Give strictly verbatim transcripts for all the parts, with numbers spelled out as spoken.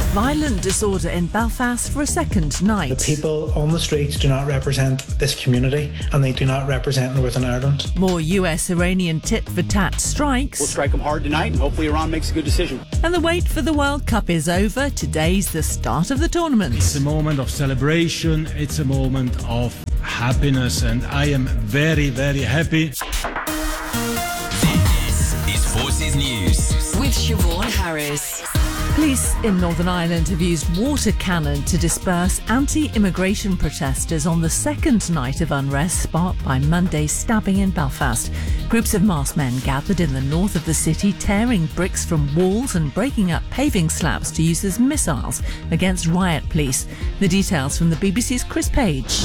Violent disorder in Belfast for a second night. The people on the streets do not represent this community, and they do not represent Northern Ireland. More U S-Iranian tit-for-tat strikes. We'll strike them hard tonight, and hopefully Iran makes a good decision. And the wait for the World Cup is over. Today's the start of the tournament. It's a moment of celebration. It's a moment of happiness, and I am very, very happy. This is Forces News with Siobhan Harris. Police in Northern Ireland have used water cannon to disperse anti-immigration protesters on the second night of unrest sparked by Monday's stabbing in Belfast. Groups of masked men gathered in the north of the city, tearing bricks from walls and breaking up paving slabs to use as missiles against riot police. The details from the B B C's Chris Page.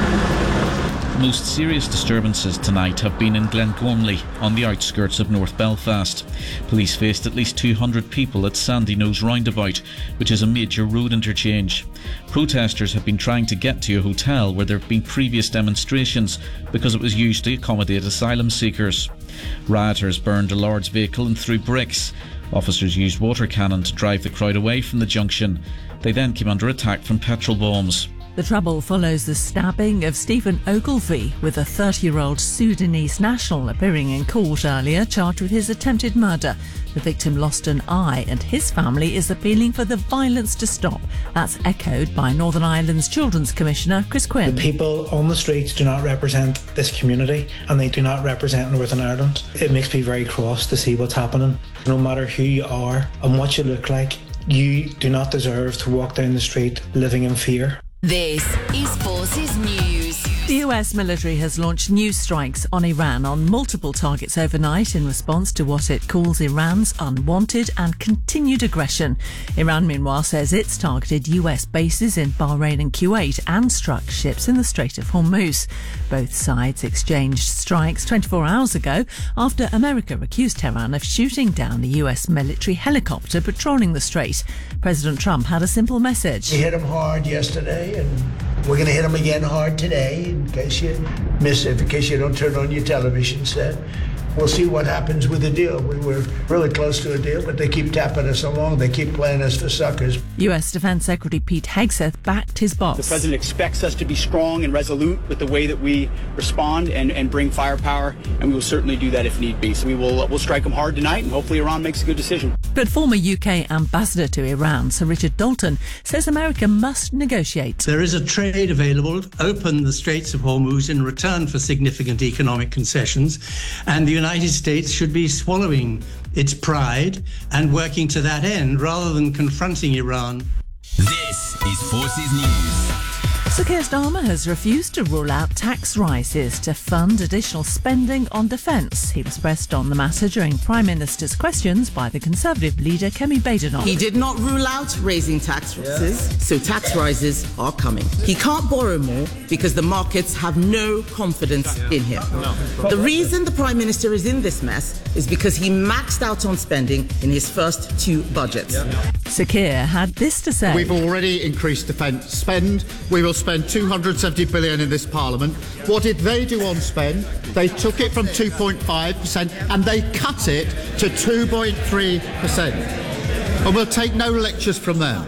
The most serious disturbances tonight have been in Glengormley, on the outskirts of North Belfast. Police faced at least two hundred people at Sandyknows roundabout, which is a major road interchange. Protesters have been trying to get to a hotel where there have been previous demonstrations because it was used to accommodate asylum seekers. Rioters burned a large vehicle and threw bricks. Officers used water cannon to drive the crowd away from the junction. They then came under attack from petrol bombs. The trouble follows the stabbing of Stephen Ogilvie, with a thirty-year-old Sudanese national appearing in court earlier, charged with his attempted murder. The victim lost an eye, and his family is appealing for the violence to stop. That's echoed by Northern Ireland's Children's Commissioner Chris Quinn. The people on the streets do not represent this community, and they do not represent Northern Ireland. It makes me very cross to see what's happening. No matter who you are and what you look like, you do not deserve to walk down the street living in fear. This is Forces News. The U S military has launched new strikes on Iran on multiple targets overnight in response to what it calls Iran's unwanted and continued aggression. Iran, meanwhile, says it's targeted U S bases in Bahrain and Kuwait and struck ships in the Strait of Hormuz. Both sides exchanged strikes twenty-four hours ago after America accused Tehran of shooting down the U S military helicopter patrolling the strait. President Trump had a simple message. We hit them hard yesterday, and we're going to hit them again hard today, in case you miss it, in case you don't turn on your television set. We'll see what happens with the deal. We were really close to a deal, but they keep tapping us along. They keep playing us for suckers. U S Defence Secretary Pete Hegseth backed his boss. The President expects us to be strong and resolute with the way that we respond and, and bring firepower, and we will certainly do that if need be. So we will we'll strike them hard tonight, and hopefully Iran makes a good decision. But former U K ambassador to Iran, Sir Richard Dalton, says America must negotiate. There is a trade available. Open the Straits of Hormuz in return for significant economic concessions, and the United States should be swallowing its pride and working to that end rather than confronting Iran. This is Forces News. Sir Keir Starmer has refused to rule out tax rises to fund additional spending on defence. He was pressed on the matter during Prime Minister's questions by the Conservative leader Kemi Badenoch. He did not rule out raising tax rises, yeah. So tax rises are coming. He can't borrow more because the markets have no confidence in him. No. The reason the Prime Minister is in this mess is because he maxed out on spending in his first two budgets. Yeah. Sir Keir had this to say. We've already increased defence spend. We will spend two hundred seventy billion pounds in this Parliament. What did they do on spend? They took it from two point five percent and they cut it to two point three percent. And we'll take no lectures from them.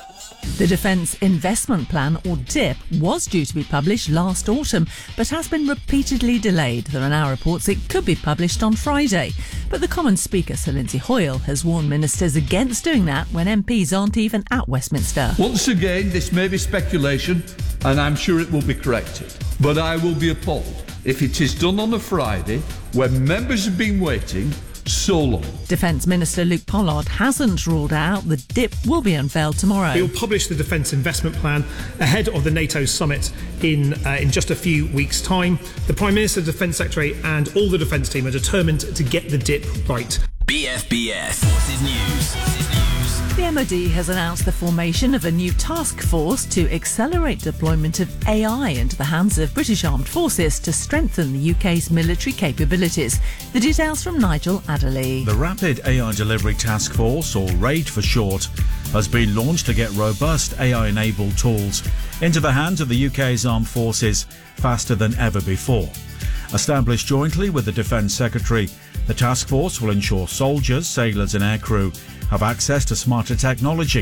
The Defence Investment Plan, or D I P, was due to be published last autumn, but has been repeatedly delayed. There are now reports it could be published on Friday. But the Commons Speaker, Sir Lindsay Hoyle, has warned ministers against doing that when M Ps aren't even at Westminster. Once again, this may be speculation, and I'm sure it will be corrected. But I will be appalled if it is done on a Friday when members have been waiting so long. Defence Minister Luke Pollard hasn't ruled out the D I P will be unveiled tomorrow. He will publish the Defence Investment Plan ahead of the NATO summit in uh, in just a few weeks' time. The Prime Minister, the Defence Secretary and all the Defence team are determined to get the D I P right. B F B S Forces News. Forces News. The M O D has announced the formation of a new task force to accelerate deployment of A I into the hands of British Armed Forces to strengthen the U K's military capabilities. The details from Nigel Adderley. The Rapid A I Delivery Task Force, or RAID for short, has been launched to get robust A I-enabled tools into the hands of the U K's armed forces faster than ever before. Established jointly with the Defence Secretary, the task force will ensure soldiers, sailors and aircrew have access to smarter technology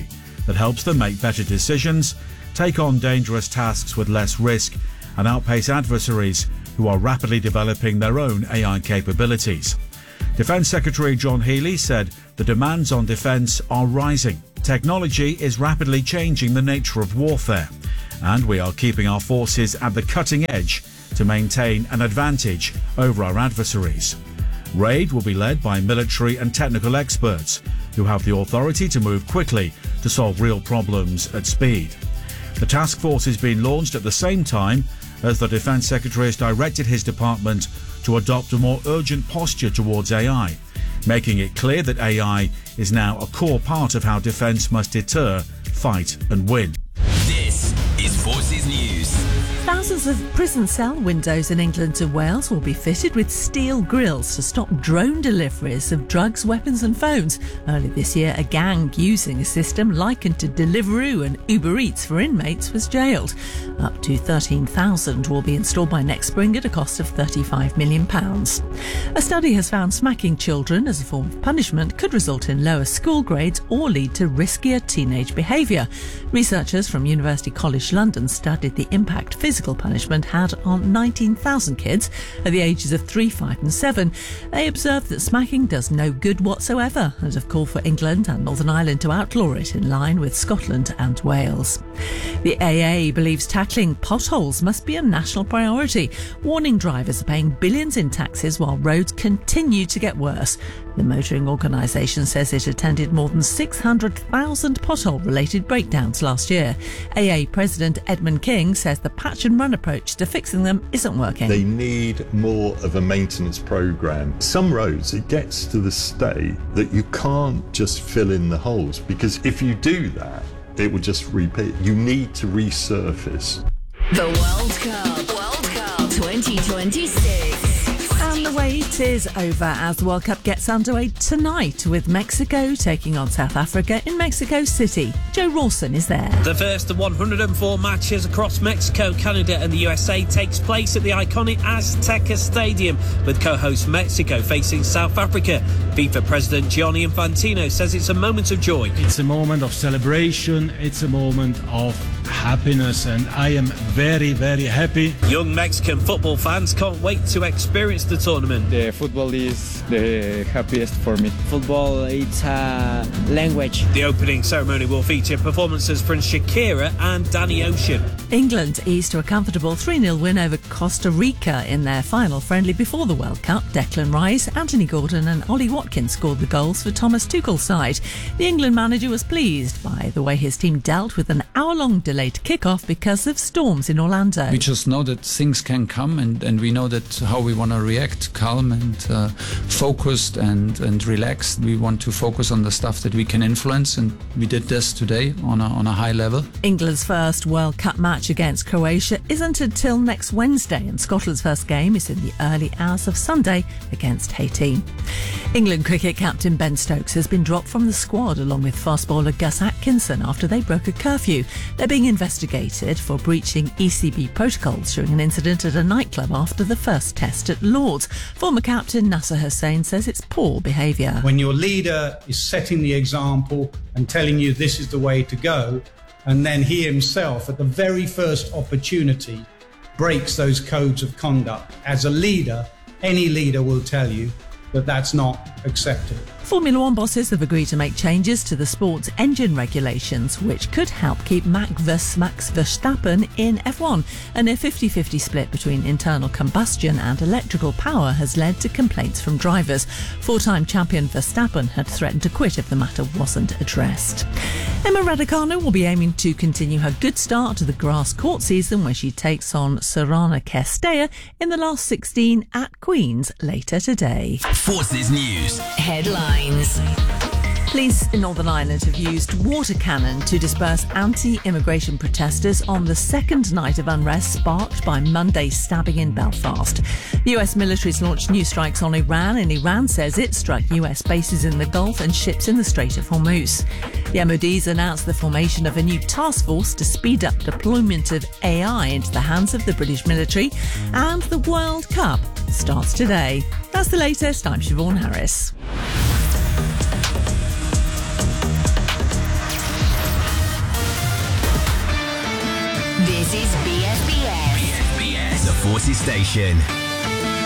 that helps them make better decisions, take on dangerous tasks with less risk, and outpace adversaries who are rapidly developing their own A I capabilities. Defence Secretary John Healey said the demands on defence are rising. Technology is rapidly changing the nature of warfare, and we are keeping our forces at the cutting edge to maintain an advantage over our adversaries. RAID will be led by military and technical experts who have the authority to move quickly to solve real problems at speed. The task force is being launched at the same time as the Defence Secretary has directed his department to adopt a more urgent posture towards A I, making it clear that A I is now a core part of how defence must deter, fight and win. This is Forces News. Thousands of prison cell windows in England and Wales will be fitted with steel grills to stop drone deliveries of drugs, weapons and phones. Early this year, a gang using a system likened to Deliveroo and Uber Eats for inmates was jailed. Up to thirteen thousand will be installed by next spring at a cost of thirty-five million pounds. A study has found smacking children as a form of punishment could result in lower school grades or lead to riskier teenage behaviour. Researchers from University College London studied the impact physical punishment had on nineteen thousand kids at the ages of three, five and seven. They observed that smacking does no good whatsoever and have called for England and Northern Ireland to outlaw it in line with Scotland and Wales. The A A believes tackling potholes must be a national priority, warning drivers are paying billions in taxes while roads continue to get worse. The motoring organisation says it attended more than six hundred thousand pothole-related breakdowns last year. A A President Edmund King says the patch and run approach to fixing them isn't working. They need more of a maintenance programme. Some roads, it gets to the state that you can't just fill in the holes, because if you do that, it will just repeat. You need to resurface. The World Cup. World Cup twenty twenty-six. And the wait is over as the World Cup gets underway tonight with Mexico taking on South Africa in Mexico City. Joe Rawson is there. The first of one hundred four matches across Mexico, Canada and the U S A takes place at the iconic Azteca Stadium, with co-host Mexico facing South Africa. FIFA President Gianni Infantino says it's a moment of joy. It's a moment of celebration, it's a moment of happiness, and I am very, very happy. Young Mexican football fans can't wait to experience the tournament. The football is the happiest for me. Football, it's a language. The opening ceremony will feature performances from Shakira and Danny Ocean. England eased to a comfortable three nil win over Costa Rica in their final friendly before the World Cup. Declan Rice, Anthony Gordon and Ollie Watkins scored the goals for Thomas Tuchel's side. The England manager was pleased by the way his team dealt with an hour-long delayed kick-off because of storms in Orlando. We just know that things can come, and, and we know that how we want to react, calm and uh, focused and, and relaxed. We want to focus on the stuff that we can influence, and we did this today on a, on a high level. England's first World Cup match against Croatia isn't until next Wednesday, and Scotland's first game is in the early hours of Sunday against Haiti. England cricket captain Ben Stokes has been dropped from the squad along with fast bowler Gus Atkinson after they broke a curfew. They're being investigated for breaching E C B protocols during an incident at a nightclub after the first test at Lord's. Former captain Nasser Hussain says it's poor behaviour. When your leader is setting the example and telling you this is the way to go, and then he himself at the very first opportunity breaks those codes of conduct, as a leader, any leader will tell you that that's not acceptable. Formula One bosses have agreed to make changes to the sport's engine regulations, which could help keep Max Verstappen in F one. A near fifty-fifty split between internal combustion and electrical power has led to complaints from drivers. Four-time champion Verstappen had threatened to quit if the matter wasn't addressed. Emma Raducanu will be aiming to continue her good start to the grass court season when she takes on Sorana Castella in the last sixteen at Queen's later today. Forces News headlines. Police in Northern Ireland have used water cannon to disperse anti-immigration protesters on the second night of unrest sparked by Monday's stabbing in Belfast. The U S military's launched new strikes on Iran, and Iran says it struck U S bases in the Gulf and ships in the Strait of Hormuz. The M O D's announced the formation of a new task force to speed up deployment of A I into the hands of the British military, and the World Cup starts today. That's the latest. I'm Siobhan Harris. This is B F B S. B F B S. The Forces Station.